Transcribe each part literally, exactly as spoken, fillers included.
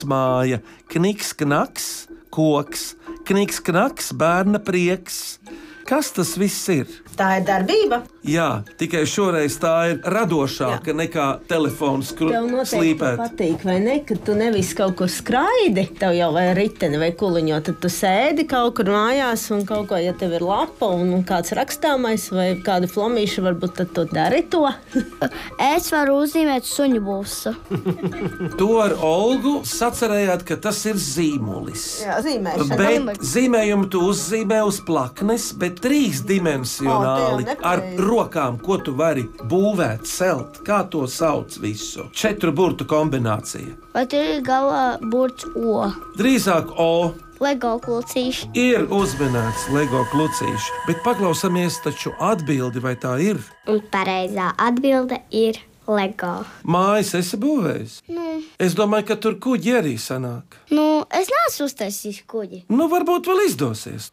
māja, kniks, knaks, koks, kniks, knaks, bērna prieks. Kas tas viss ir? Tā ir darbība. Jā, tikai šoreiz tā ir radošāka Jā. nekā telefons, kur tev noteikti slīpēt. Patīk, vai ne, ka tu nevis kaut kur skraidi, tev jau vai riteni vai kuliņo, tad tu sēdi kaut kur mājās un kaut ko, ja tev ir lapa un, un kāds rakstāmais vai kāda flomīša, varbūt tad tu dari to. Es varu uzzīmēt suņu būsu. To ar Olgu sacerējāt, ka tas ir zīmulis. Jā, zīmēšana. Bet zīmējumu tu uzzīmē uz plaknes, bet trīsdimensionāli O, ar rokām, ko tu vari būvēt, celt. Kā to sauc visu? Četru burtu kombinācija. Vai tur ir galā burts O? Drīzāk O. Lego klucīši. Ir uzminēts Lego klucīši, bet paklausāmies taču atbildi, vai tā ir? Un pareizā atbilde ir Lego. Mājas esi būvējis? Nu. Es domāju, ka tur kuģi arī sanāk. Nu, es neesmu uztaisījis kuģi. Nu, varbūt vēl izdosies.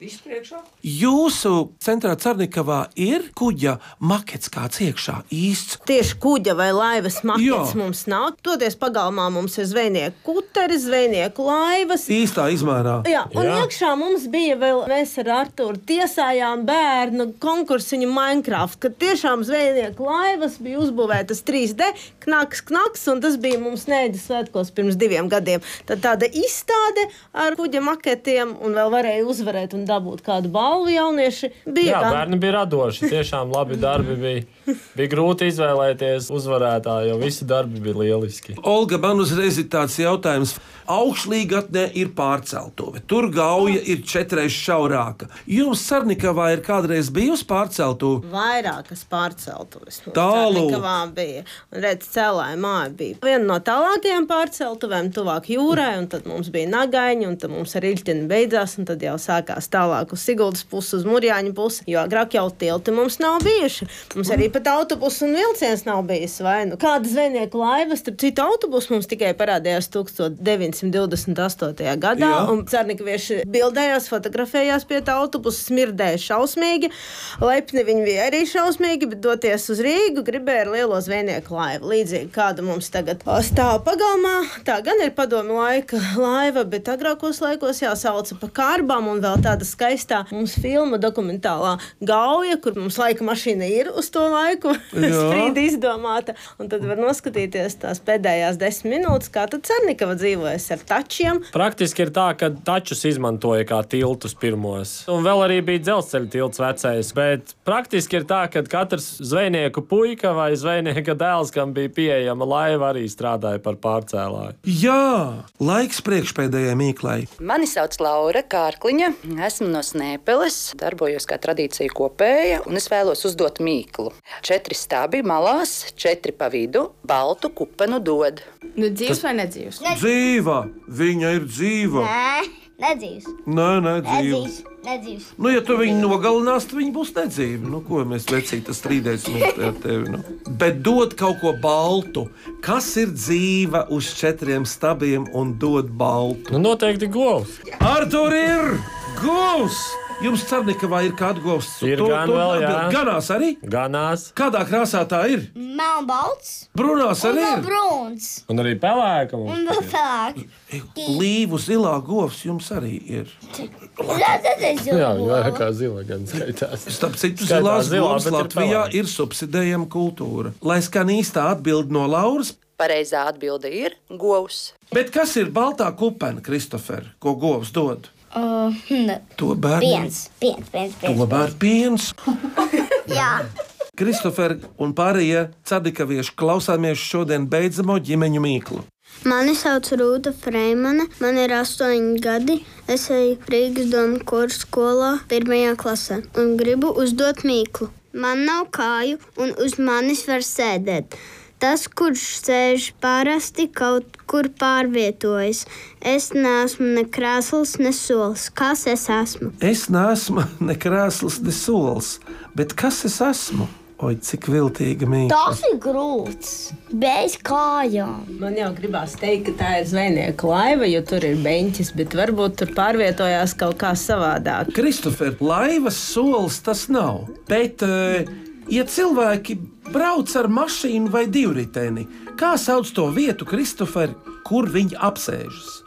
Jūsu centrā Carnikavā ir kuģa makets kāds iekšā īsts. Tieši kuģa vai laivas makets Jā. mums nav. Toties pagalmā mums ir zvejnieku kuteri, zvejnieku laivas. Īstā izmērā. Jā, un Jā. iekšā mums bija vēl, mēs ar Arturu tiesājām bērnu konkursiņu Minecraft, kad tiešām zvejnieku laivas bija uzbūvētas trīs D, knaks, knaks, un tas bija mums Nēģa svētkos pirms diviem gadiem. Tad tāda izstāde ar kuģa maketiem, un vēl varēja uzvarēt un dabūt kādu balvu jaunieši. Bija Jā, gan- bērni bija radoši. Tiešām labi darbi bija. Bija grūti izvēlēties uzvarētāju, jo visi darbi bija lieliski. Olga, man uzreiz ir tāds jautājums. Augšlīgatnē ir pārceltuve. Tur gauja ir četreiz šaurāka. Jums Carnikavā ir kādreiz bijusi pārceltuve? Vairākas pārceltuves. Mums Tālu. Carnikavā bija. Un redz, Cēlāja māja bija viena no tālākajām pārceltuvēm, tuvāk jūrai, un tad mums bija Nagaiņi, un tad mums ar Iļķeni beidzās, un tad jau sākās tālāk uz Siguldas pusi, uz Murjāņu pusi, jo agrāk jau tilti mums nav bijuši. Mums arī pat autobusu un vilciens nav bijis, vai nu kāda zvejnieku laivas, tad citu autobusu mums tikai parādījās tūkstoš deviņsimt divdesmit astotajā gadā, Jā. un carnikavieši bildējās, fotografējās pie tā autobusa, smirdēja šausmīgi, lepni viņi bija arī šausmīgi, bet doties uz Rīgu gribēja ar lielo zvejnieku laivu. Līdzīgi kāda mums tagad stāv pagalmā, tā gan ir padomu laika laiva, bet agrākos laikos jāsauca pa kārbām, un vēl tāda skaistā mums filma dokumentālā Gauja, kur mums laika mašīna ir uz to laiku sprīdi izdomāta, un tad var noskatīties tās pēdējās desmit minūtes, kā tad Carnikava dzīvojas ar tačiem. Praktiski ir tā, ka tačus izmantoja kā tiltus pirmos. Un vēl arī bija dzelzceļa tilts vecais. Bet praktiski ir tā, ka katrs zvejnieku puika vai zvejnieka dēls, kam bija pieejama laiva, arī strādāja par pārcēlāju. Jā, laiks priekšpēdējai mīklai. Mani sauc Laura Kārkliņa, esmu no Snēpeles, darbojos kā tradīcija kopēja, un es vēlos uzdot mīklu. Četri stabi malās, četri pa vidu, baltu kupenu dod. Nu, dzīvs vai nedzīvs? Dzīva! Viņa ir dzīva! Nē, nedzīvs. Nē, nē, dzīva. Nedzīvs. Nedzīvs. Nu, ja tu viņu nogalinās, tad viņa būs nedzīva. Nu, ko mēs vecīti strīdēsimies ar tevi? Nu? Bet dod kaut ko baltu. Kas ir dzīva uz četriem stabiem un dod baltu? Nu, noteikti govs. Artur ir govs! Jums Carnikavā ir kāda govs? Ir gan vēl, jā. Ganās arī? Ganās. Kādā krāsā tā ir? Melnbalts. Brunās Un arī vēl ir? brūns. Un arī pelēka Un mums. vēl pelēk. Līvu zilā govs jums arī ir. Jā, jā, kā zila gan skaitās. Starp citu, Skaitās zilās zilā, govs bet ir Latvijā pelēka. ir subsidējama kultūra. Lai skan īstā atbilde no Lauras, Pareizā atbilde ir govs. bet kas ir baltā kupena, Kristofer, ko govs dod? Uh, ne. To bērni. Piens. Piens, piens, To piens. bērni piens. Jā. Kristofer un pārējie Carnikavieši klausāmies šodien beidzamo ģimeņu mīklu. Mani sauc Rūta Freimane, man ir astoņi gadi. Es eju Rīgas domu koru skolā pirmajā klasē un gribu uzdot mīklu. Man nav kāju un uz manis var sēdēt. Tas, kurš sēž parasti kaut kur pārvietojas. Es neesmu ne krēsls, ne solis. Kas es esmu? Es neesmu ne krēsls, ne solis, bet kas es esmu? Oi, cik viltīga mīkla. Tas ir grūts, bez kājām. Man jau gribās teikt, ka tā ir zvejnieka laiva, jo tur ir beņķis, bet varbūt tur pārvietojās kaut kā savādāk. Kristofer, laivas solis tas nav, bet, eh, ja cilvēki brauc ar mašīnu vai divriteni, kā sauc to vietu, Kristofer, kur viņi apsēžas.